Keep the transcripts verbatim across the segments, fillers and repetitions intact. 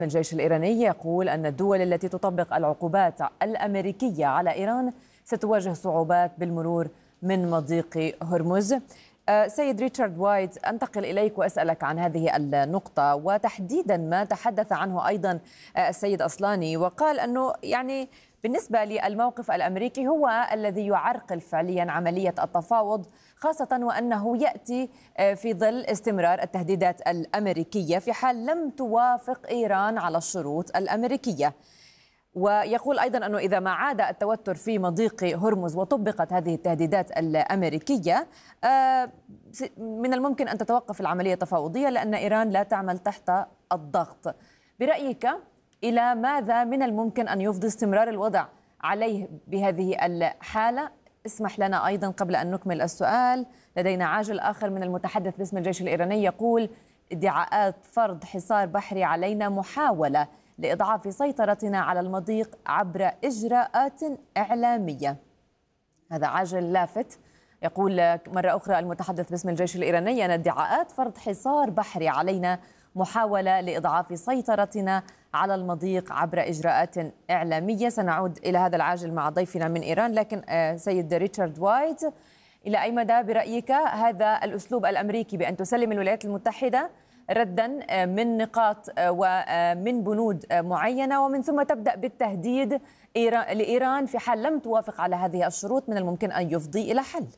الجيش الإيراني يقول أن الدول التي تطبق العقوبات الأمريكية على إيران ستواجه صعوبات بالمرور من مضيق هرمز. سيد ريتشارد وايت، أنتقل إليك وأسألك عن هذه النقطة وتحديدا ما تحدث عنه أيضا السيد أصلاني، وقال أنه يعني بالنسبة للموقف الأمريكي هو الذي يعرقل فعليا عملية التفاوض، خاصة وأنه يأتي في ظل استمرار التهديدات الأمريكية في حال لم توافق إيران على الشروط الأمريكية. ويقول أيضا أنه إذا ما عاد التوتر في مضيق هرمز وطبقت هذه التهديدات الأمريكية من الممكن أن تتوقف العملية التفاوضية لأن إيران لا تعمل تحت الضغط. برأيك إلى ماذا من الممكن أن يفضي استمرار الوضع عليه بهذه الحالة؟ اسمح لنا أيضا قبل أن نكمل السؤال، لدينا عاجل آخر من المتحدث باسم الجيش الإيراني يقول: ادعاءات فرض حصار بحري علينا محاولة لإضعاف سيطرتنا على المضيق عبر إجراءات إعلامية. هذا عاجل لافت. يقول مرة أخرى المتحدث باسم الجيش الإيراني أن ادعاءات فرض حصار بحري علينا محاولة لإضعاف سيطرتنا على المضيق عبر إجراءات إعلامية. سنعود إلى هذا العاجل مع ضيفنا من إيران، لكن سيد ريتشارد وايت، إلى أي مدى برأيك هذا الأسلوب الأمريكي بأن تسلم الولايات المتحدة ردا من نقاط ومن بنود معينة ومن ثم تبدأ بالتهديد لإيران في حال لم توافق على هذه الشروط من الممكن أن يفضي إلى حل؟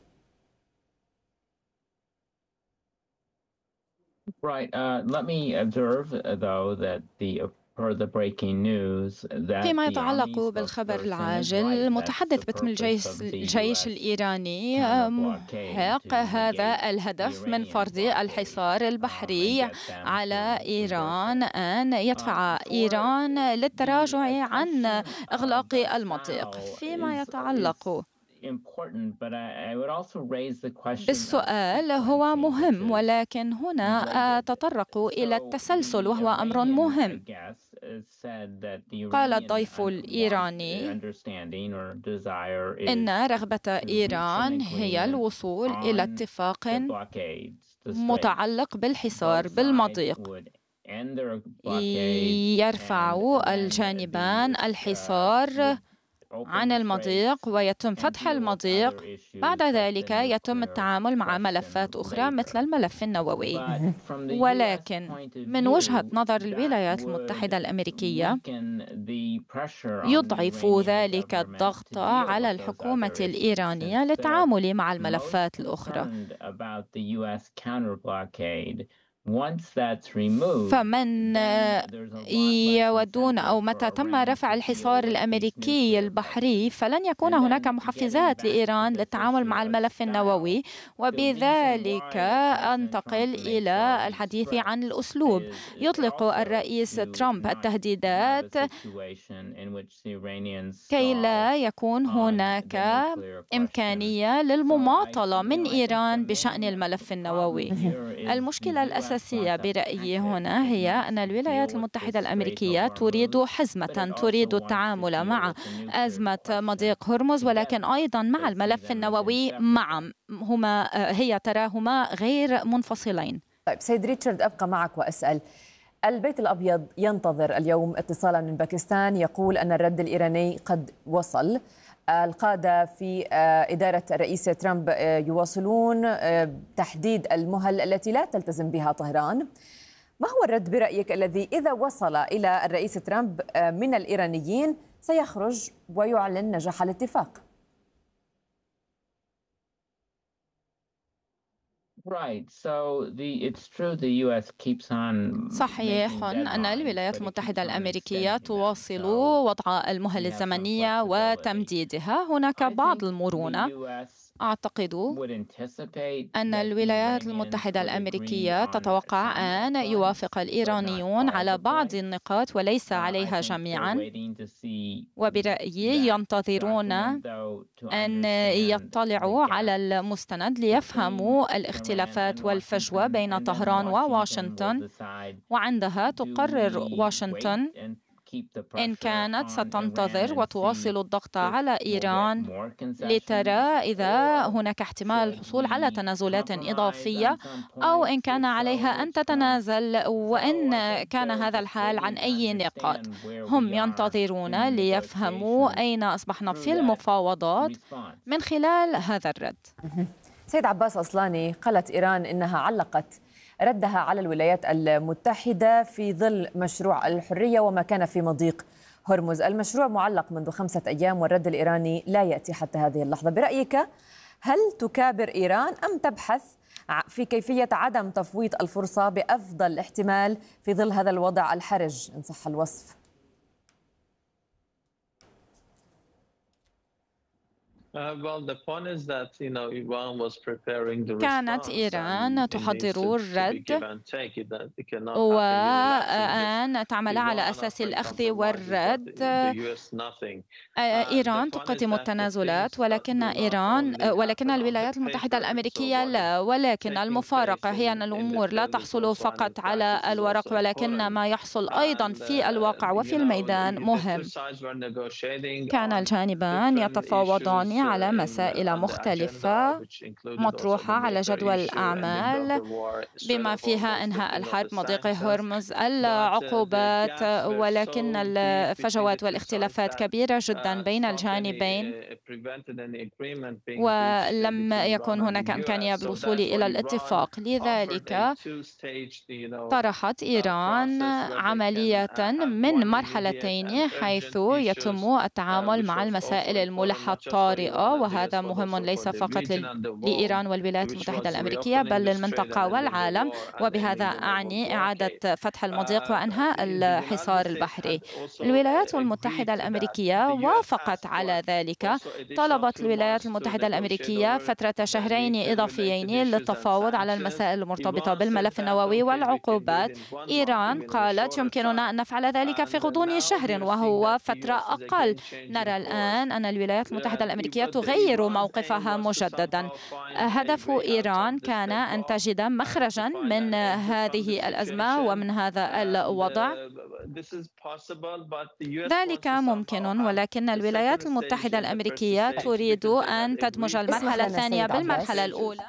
Right. Uh, let me observe, though, that the per the breaking news that فيما يتعلق بالخبر العاجل، المتحدث باسم الجيش, الجيش الإيراني محق هذا الهدف من فرض الحصار البحري على إيران أن يدفع إيران للتراجع عن إغلاق المضيق. فيما يتعلق بالسؤال هو مهم، ولكن هنا أتطرق إلى التسلسل وهو أمر مهم. قال الضيف الإيراني إن رغبة إيران هي الوصول إلى اتفاق متعلق بالحصار بالمضيق. يرفع الجانبان الحصار عن المضيق ويتم فتح المضيق، بعد ذلك يتم التعامل مع ملفات أخرى مثل الملف النووي. ولكن من وجهة نظر الولايات المتحدة الأمريكية يضعف ذلك الضغط على الحكومة الإيرانية للتعامل مع الملفات الأخرى. فمن يودون أو متى تم رفع الحصار الأمريكي البحري فلن يكون هناك محفزات لإيران للتعامل مع الملف النووي، وبذلك أنتقل إلى الحديث عن الأسلوب. يطلق الرئيس ترامب التهديدات كي لا يكون هناك إمكانية للمماطلة من إيران بشأن الملف النووي. المشكلة الأساسية برأيي هنا هي أن الولايات المتحدة الأمريكية تريد حزمة، تريد التعامل مع أزمة مضيق هرمز ولكن أيضا مع الملف النووي معا، هما هي تراهما غير منفصلين. طيب سيد ريتشارد، أبقى معك وأسأل. البيت الأبيض ينتظر اليوم اتصالا من باكستان يقول أن الرد الإيراني قد وصل. القادة في إدارة الرئيس ترامب يواصلون تحديد المهل التي لا تلتزم بها طهران. ما هو الرد برأيك الذي إذا وصل إلى الرئيس ترامب من الإيرانيين سيخرج ويعلن نجاح الاتفاق؟ صحيح أن الولايات المتحدة الأمريكية تواصل وضع المهل الزمنية وتمديدها. هناك بعض المرونة. أعتقد أن الولايات المتحدة الأمريكية تتوقع أن يوافق الإيرانيون على بعض النقاط وليس عليها جميعا، وبرأيي ينتظرون أن يطلعوا على المستند ليفهموا الاختلافات والفجوة بين طهران وواشنطن، وعندها تقرر واشنطن إن كانت ستنتظر وتواصل الضغط على إيران لترى إذا هناك احتمال الحصول على تنازلات إضافية، أو إن كان عليها أن تتنازل، وإن كان هذا الحال عن أي نقاط. هم ينتظرون ليفهموا أين أصبحنا في المفاوضات من خلال هذا الرد. سيد عباس أصلاني، قالت إيران إنها علقت ردها على الولايات المتحدة في ظل مشروع الحرية وما كان في مضيق هرمز. المشروع معلق منذ خمسة أيام والرد الإيراني لا يأتي حتى هذه اللحظة. برأيك هل تكابر إيران أم تبحث في كيفية عدم تفويت الفرصة بأفضل احتمال في ظل هذا الوضع الحرج إن صح الوصف؟ كانت إيران تحضر الرد وأن تعمل على أساس الأخذ والرد. إيران تقدم التنازلات، ولكن إيران ولكن الولايات المتحدة الأمريكية لا. ولكن المفارقة هي أن الأمور لا تحصل فقط على الورق، ولكن ما يحصل أيضا في الواقع وفي الميدان مهم. كان الجانبان يتفاوضان على مسائل مختلفة مطروحة على جدول الأعمال، بما فيها إنهاء الحرب، مضيق هرمز، العقوبات، ولكن الفجوات والاختلافات كبيرة جدا بين الجانبين، ولم يكن هناك إمكانية بالوصول إلى الاتفاق. لذلك طرحت إيران عملية من مرحلتين، حيث يتم التعامل مع المسائل الملحة الطارئة، وهذا مهم ليس فقط لإيران والولايات المتحدة الأمريكية بل للمنطقة والعالم، وبهذا أعني إعادة فتح المضيق وإنهاء الحصار البحري. الولايات المتحدة الأمريكية وافقت على ذلك. طلبت الولايات المتحدة الأمريكية فترة شهرين إضافيين للتفاوض على المسائل المرتبطة بالملف النووي والعقوبات. إيران قالت يمكننا أن نفعل ذلك في غضون شهر، وهو فترة أقل. نرى الآن أن الولايات المتحدة الأمريكية تغير موقفها مجددا. هدف إيران كان أن تجد مخرجا من هذه الأزمة ومن هذا الوضع. ذلك ممكن، ولكن الولايات المتحدة الأمريكية تريد أن تدمج المرحلة الثانية بالمرحلة الأولى.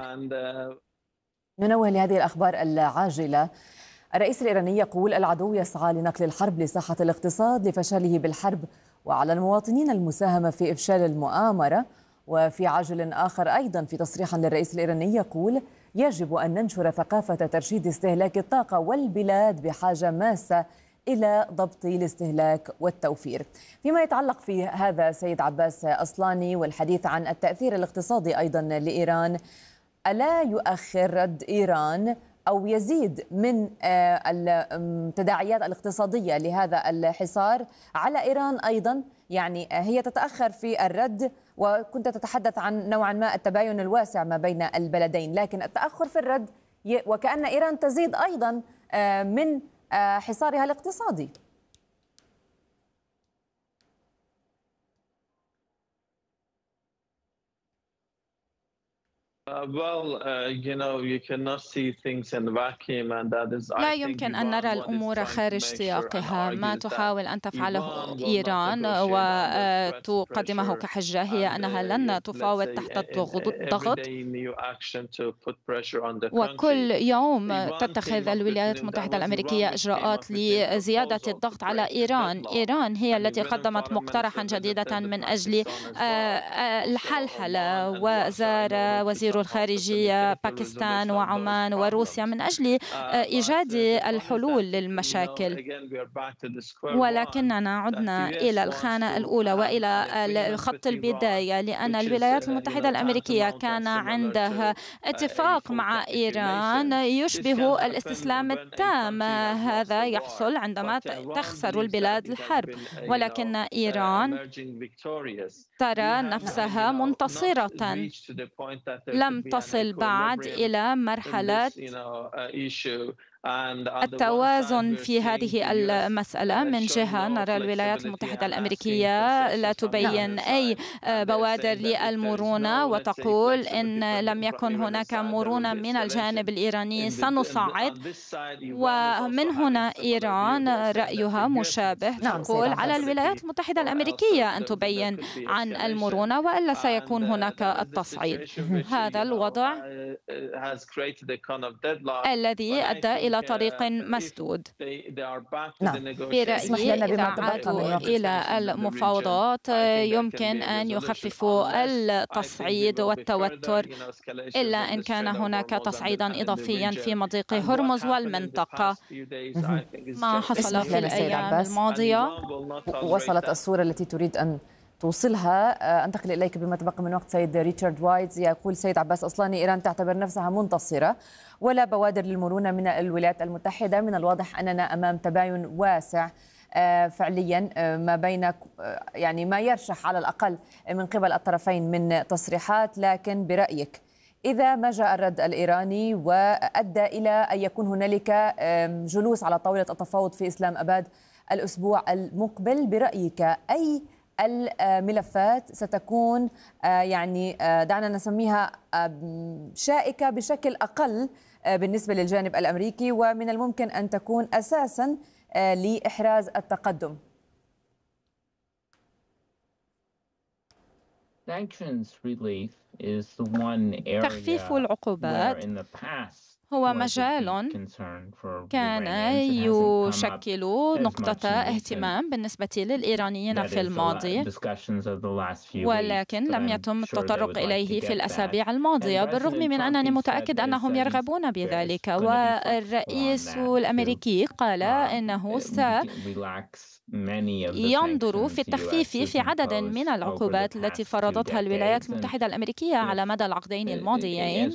ننوه لهذه الأخبار العاجلة. الرئيس الإيراني يقول العدو يسعى لنقل الحرب لساحة الاقتصاد لفشله بالحرب، وعلى المواطنين المساهمة في إفشال المؤامرة. وفي عاجل آخر أيضا في تصريح للرئيس الإيراني يقول يجب أن ننشر ثقافة ترشيد استهلاك الطاقة، والبلاد بحاجة ماسة إلى ضبط الاستهلاك والتوفير. فيما يتعلق في هذا سيد عباس أصلاني والحديث عن التأثير الاقتصادي أيضا لإيران، ألا يؤخر رد إيران أو يزيد من التداعيات الاقتصادية لهذا الحصار على إيران أيضا؟ يعني هي تتأخر في الرد، وكنت تتحدث عن نوعا ما التباين الواسع ما بين البلدين، لكن التأخر في الرد وكأن إيران تزيد أيضا من حصارها الاقتصادي. لا يمكن أن نرى الأمور خارج سياقها. ما تحاول أن تفعله إيران وتقدمه كحجة هي أنها لن تفاوض تحت الضغط، وكل يوم تتخذ الولايات المتحدة الأمريكية إجراءات لزيادة الضغط على إيران. إيران هي التي قدمت مقترحا جديدة من أجل الحلحلة، وزار وزير الخارجية باكستان وعمان وروسيا من أجل إيجاد الحلول للمشاكل. ولكننا عدنا إلى الخانة الأولى وإلى خط البداية، لأن الولايات المتحدة الأمريكية كان عندها اتفاق مع إيران يشبه الاستسلام التام. هذا يحصل عندما تخسر البلاد الحرب، ولكن إيران ترى نفسها منتصرة، لم تصل بعد إلى مرحلة التوازن في هذه المسألة. من جهة نرى الولايات المتحدة الأمريكية لا تبين أي بوادر للمرونة وتقول إن لم يكن هناك مرونة من الجانب الإيراني سنصعد، ومن هنا إيران رأيها مشابه، تقول على الولايات المتحدة الأمريكية أن تبين عن المرونة وإلا سيكون هناك التصعيد. هذا الوضع الذي أدى إلى طريق مسدود. نعم. برأيي إذا عادوا إلى المفاوضات يمكن أن يخففوا التصعيد والتوتر، إلا إن كان هناك تصعيدا إضافيا في مضيق هرمز والمنطقة. ما حصل في الأيام الماضية وصلت الصورة التي تريد أن توصلها. أنتقل إليك بما تبقى من وقت سيد ريتشارد وايت. يقول سيد عباس أصلاني إيران تعتبر نفسها منتصرة ولا بوادر للمرونة من الولايات المتحدة. من الواضح أننا أمام تباين واسع فعليا ما بين يعني ما يرشح على الأقل من قبل الطرفين من تصريحات، لكن برأيك إذا ما جاء الرد الإيراني وأدى إلى أن يكون هنالك جلوس على طاولة التفاوض في إسلام أباد الأسبوع المقبل، برأيك أي الملفات ستكون يعني دعنا نسميها شائكة بشكل أقل بالنسبة للجانب الأمريكي ومن الممكن أن تكون أساساً لإحراز التقدم؟ تخفيف العقوبات هو مجال كان يشكل نقطة اهتمام بالنسبة للإيرانيين في الماضي، ولكن لم يتم التطرق إليه في الأسابيع الماضية، بالرغم من أنني متأكد أنهم يرغبون بذلك. والرئيس الأمريكي قال إنه سينظر في التخفيف في عدد من العقوبات التي فرضتها الولايات المتحدة الأمريكية على مدى العقدين الماضيين.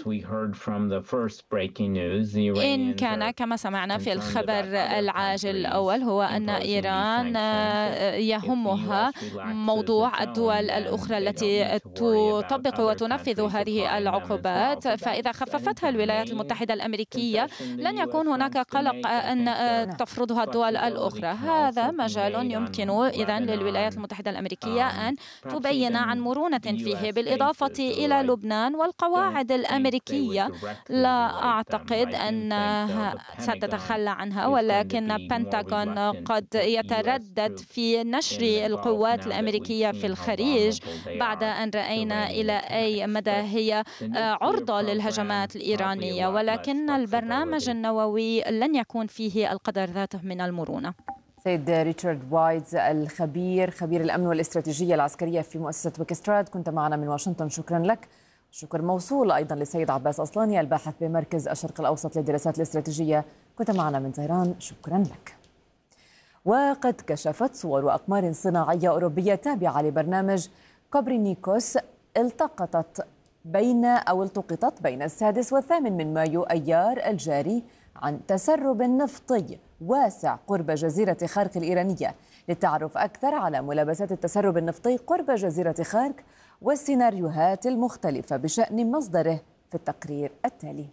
إن كان كما سمعنا في الخبر العاجل الأول هو أن إيران يهمها موضوع الدول الأخرى التي تطبق وتنفذ هذه العقوبات، فإذا خففتها الولايات المتحدة الأمريكية لن يكون هناك قلق أن تفرضها الدول الأخرى. هذا مجال يمكن إذن للولايات المتحدة الأمريكية أن تبين عن مرونة فيه، بالإضافة إلى لبنان والقواعد الأمريكية. لا أعتقد أنها ستتخلى عنها، ولكن البنتاغون قد يتردد في نشر القوات الأمريكية في الخليج بعد أن رأينا إلى أي مدى هي عرضة للهجمات الإيرانية، ولكن البرنامج النووي لن يكون فيه القدر ذاته من المرونة. سيد ريتشارد وايت الخبير خبير الأمن والاستراتيجية العسكرية في مؤسسة ويكستراد، كنت معنا من واشنطن، شكرا لك. شكر موصول أيضا للسيد عباس أصلاني الباحث بمركز الشرق الأوسط للدراسات الاستراتيجية، كنت معنا من طهران، شكرا لك. وقد كشفت صور أقمار صناعية أوروبية تابعة لبرنامج كوبرنيكوس التقطت بين أو التقطت بين السادس والثامن من مايو أيار الجاري عن تسرب نفطي واسع قرب جزيرة خارك الإيرانية. للتعرف أكثر على ملابسات التسرب النفطي قرب جزيرة خارك والسيناريوهات المختلفة بشأن مصدره في التقرير التالي.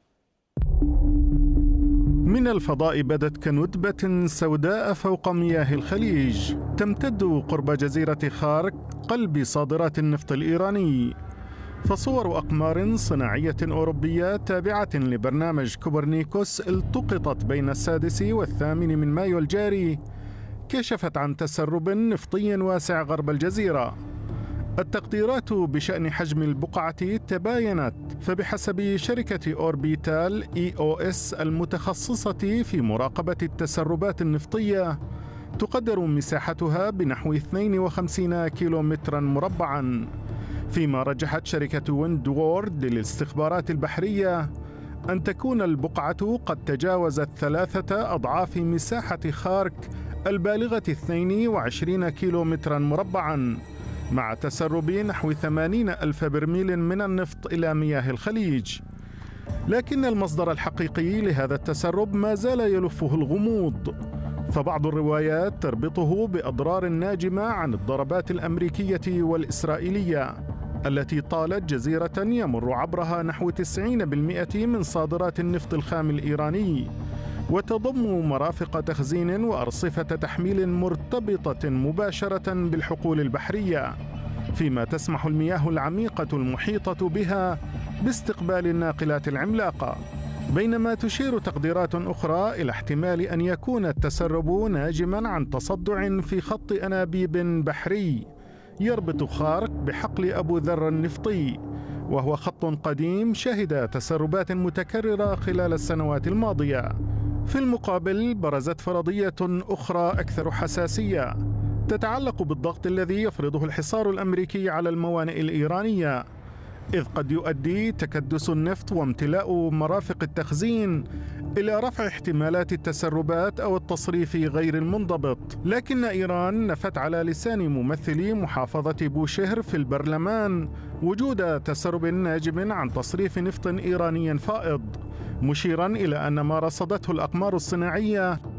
من الفضاء بدت كندبة سوداء فوق مياه الخليج تمتد قرب جزيرة خارك قلب صادرات النفط الإيراني. فصور أقمار صناعية أوروبية تابعة لبرنامج كوبرنيكوس التقطت بين السادس والثامن من مايو الجاري كشفت عن تسرب نفطي واسع غرب الجزيرة. التقديرات بشأن حجم البقعة تباينت، فبحسب شركة أوربيتال إي أو إس المتخصصة في مراقبة التسربات النفطية تقدر مساحتها بنحو اثنين وخمسين كيلومترا مربعا، فيما رجحت شركة ويندوورد للاستخبارات البحرية أن تكون البقعة قد تجاوزت ثلاثة أضعاف مساحة خارك البالغة اثنين وعشرين كيلومترا مربعا، مع تسرب نحو ثمانين ألف برميل من النفط إلى مياه الخليج. لكن المصدر الحقيقي لهذا التسرب ما زال يلفه الغموض، فبعض الروايات تربطه بأضرار ناجمة عن الضربات الأمريكية والإسرائيلية التي طالت جزيرة يمر عبرها نحو تسعين بالمئة من صادرات النفط الخام الإيراني، وتضم مرافق تخزين وأرصفة تحميل مرتبطة مباشرة بالحقول البحرية، فيما تسمح المياه العميقة المحيطة بها باستقبال الناقلات العملاقة. بينما تشير تقديرات أخرى إلى احتمال أن يكون التسرب ناجماً عن تصدع في خط أنابيب بحري يربط خارق بحقل أبو ذر النفطي، وهو خط قديم شهد تسربات متكررة خلال السنوات الماضية. في المقابل برزت فرضية أخرى أكثر حساسية تتعلق بالضغط الذي يفرضه الحصار الأمريكي على الموانئ الإيرانية، إذ قد يؤدي تكدس النفط وامتلاء مرافق التخزين إلى رفع احتمالات التسربات أو التصريف غير المنضبط. لكن إيران نفت على لسان ممثلي محافظة بوشهر في البرلمان وجود تسرب ناجم عن تصريف نفط إيراني فائض، مشيرا إلى أن ما رصدته الأقمار الصناعية